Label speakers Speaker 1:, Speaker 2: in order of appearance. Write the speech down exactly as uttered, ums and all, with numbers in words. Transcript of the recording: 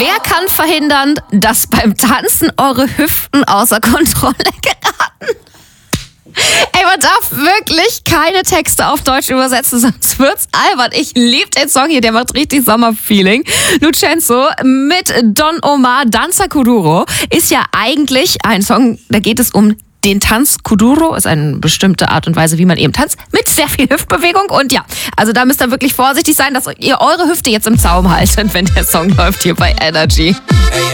Speaker 1: Wer kann verhindern, dass beim Tanzen eure Hüften außer Kontrolle geraten? Ey, man darf wirklich keine Texte auf Deutsch übersetzen, sonst wird's albern. Ich liebe den Song hier, der macht richtig Sommerfeeling. Lucenzo mit Don Omar, Danza Kuduro, ist ja eigentlich ein Song, da geht es um den Tanz. Kuduro ist eine bestimmte Art und Weise, wie man eben tanzt, mit sehr viel Hüftbewegung. Und ja, also da müsst ihr wirklich vorsichtig sein, dass ihr eure Hüfte jetzt im Zaum haltet, wenn der Song läuft hier bei Energy.